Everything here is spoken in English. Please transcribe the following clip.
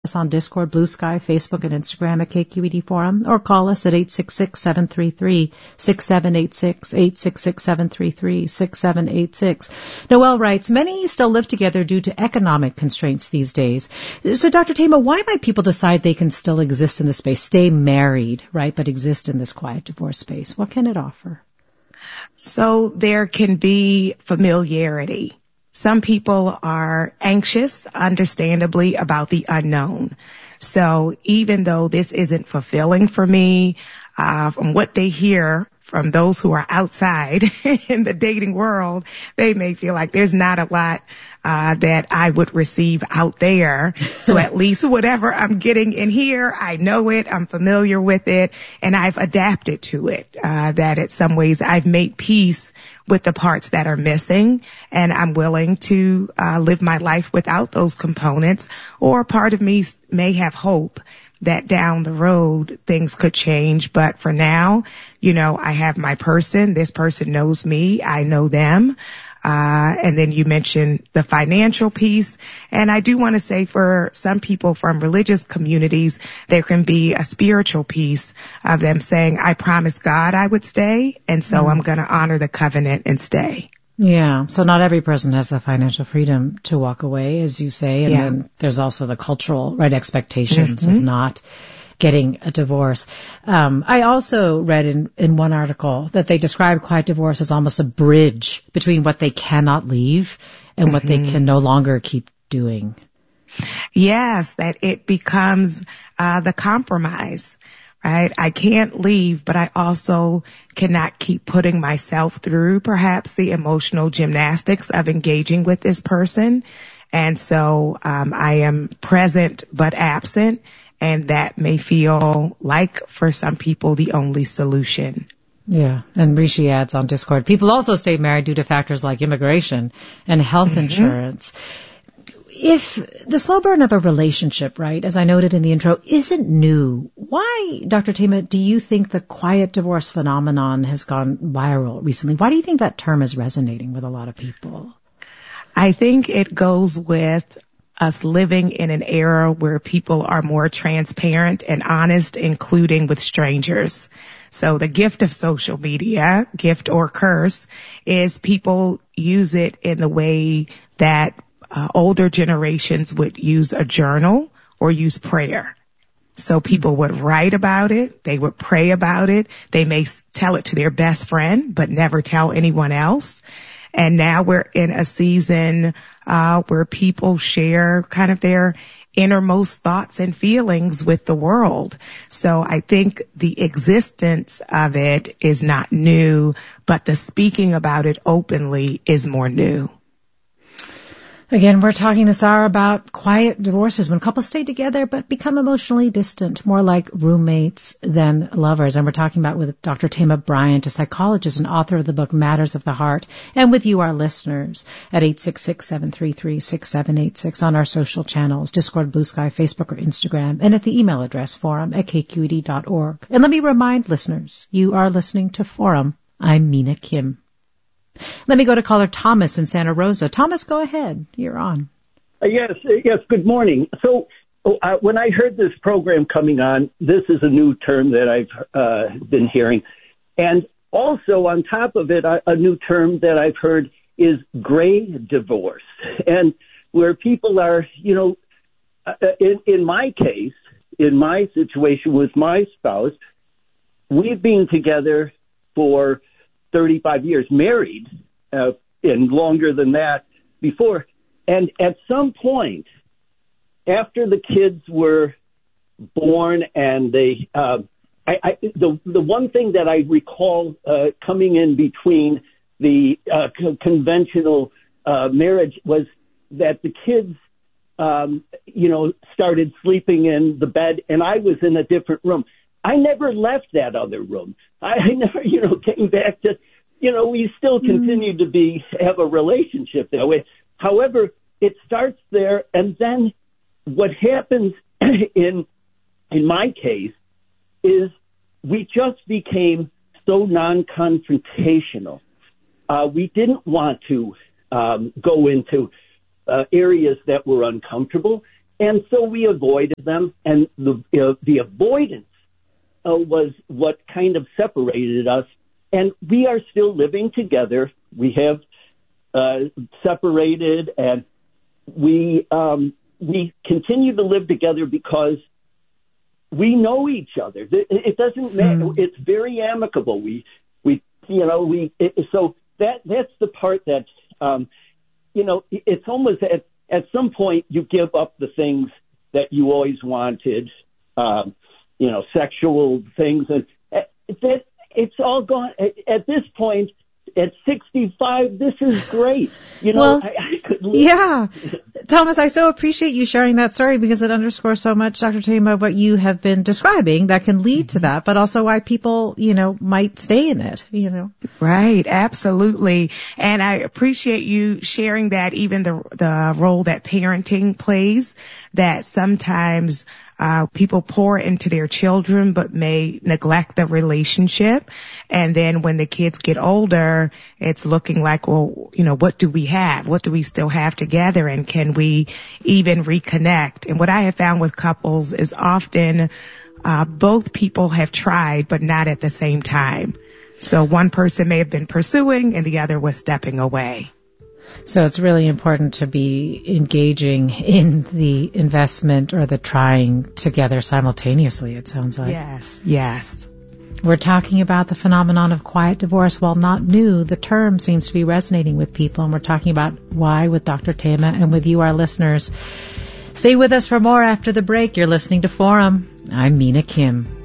on Discord, Blue Sky, Facebook, and Instagram at KQED Forum, or call us at 866-733-6786, 866-733-6786. Noel writes, many still live together due to economic constraints these days. So, Dr. Thema, why might people decide they can still exist in this space, stay married, right, but exist in this quiet divorce space? What can it offer? So there can be familiarity. Some people are anxious, understandably, about the unknown. So even though this isn't fulfilling for me, from what they hear from those who are outside in the dating world, they may feel like there's not a lot that I would receive out there. So at least whatever I'm getting in here, I know it, I'm familiar with it, and I've adapted to it. That in some ways I've made peace with the parts that are missing, and I'm willing to live my life without those components. Or part of me may have hope that down the road things could change. But for now, I have my person. This person knows me. I know them. And then you mentioned the financial piece. And I do want to say for some people from religious communities, there can be a spiritual piece of them saying, I promised God I would stay, and so I'm going to honor the covenant and stay. Yeah. So not every person has the financial freedom to walk away, as you say. And then there's also the cultural, expectations of not getting a divorce. I also read in one article that they describe quiet divorce as almost a bridge between what they cannot leave and what they can no longer keep doing. Yes, that it becomes the compromise, right? I can't leave, but I also cannot keep putting myself through perhaps the emotional gymnastics of engaging with this person. And so I am present but absent. And that may feel like, for some people, the only solution. Yeah. And Rishi adds on Discord, people also stay married due to factors like immigration and health insurance. If the slow burn of a relationship, right, as I noted in the intro, isn't new, why, Dr. Thema, do you think the quiet divorce phenomenon has gone viral recently? Why do you think that term is resonating with a lot of people? I think it goes with us living in an era where people are more transparent and honest, including with strangers. So the gift of social media, gift or curse, is people use it in the way that older generations would use a journal or use prayer. So people would write about it, they would pray about it, they may tell it to their best friend, but never tell anyone else. And now we're in a season where people share kind of their innermost thoughts and feelings with the world. So I think the existence of it is not new, but the speaking about it openly is more new. Again, we're talking this hour about quiet divorces when couples stay together but become emotionally distant, more like roommates than lovers. And we're talking about with Dr. Thema Bryant, a psychologist and author of the book Matters of the Heart, and with you, our listeners, at 866-733-6786 on our social channels, Discord, Blue Sky, Facebook, or Instagram, and at the email address forum@kqed.org. And let me remind listeners, you are listening to Forum. I'm Mina Kim. Let me go to caller Thomas in Santa Rosa. Thomas, go ahead. You're on. Yes. Good morning. So when I heard this program coming on, this is a new term that I've been hearing. And also on top of it, a new term that I've heard is gray divorce. And where people are, in my case, in my situation with my spouse, we've been together for 35 years, married, and longer than that before. And at some point, after the kids were born, and the one thing that I recall coming in between the conventional marriage was that the kids, started sleeping in the bed, and I was in a different room. I never left that other room. I never, came back to, we still continue to have a relationship that way. However, it starts there, and then what happens in my case is we just became so non-confrontational. We didn't want to go into areas that were uncomfortable. And so we avoided them, and the avoidance was what kind of separated us. And we are still living together. We have separated, and we continue to live together because we know each other. It doesn't matter. It's very amicable. So that's the part that, it's almost at some point you give up the things that you always wanted, sexual things, and that it's all gone. At this point, at 65, this is great. I could live. Yeah. Thomas, I so appreciate you sharing that story because it underscores so much, Dr. Thema, what you have been describing that can lead to that, but also why people, might stay in it, Right. Absolutely. And I appreciate you sharing that, even the role that parenting plays, that sometimes people pour into their children but may neglect the relationship. And then when the kids get older, it's looking like, well, what do we have? What do we still have together? And can we even reconnect? And what I have found with couples is often both people have tried, but not at the same time. So one person may have been pursuing and the other was stepping away. So it's really important to be engaging in the investment or the trying together simultaneously, it sounds like. Yes. We're talking about the phenomenon of quiet divorce. While not new, the term seems to be resonating with people, and we're talking about why with Dr. Thema and with you, our listeners. Stay with us for more after the break. You're listening to Forum. I'm Mina Kim.